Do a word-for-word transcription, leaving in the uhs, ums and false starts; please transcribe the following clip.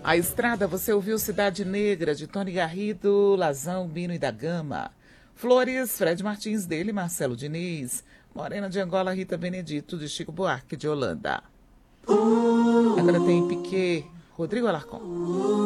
A Estrada, você ouviu Cidade Negra, de Tony Garrido, Lazão, Bino e da Gama. Flores, Fred Martins, dele, Marcelo Diniz. Morena de Angola, Rita Benedito, de Chico Buarque, de Holanda. Agora tem Piquet, Rodrigo Alarcon.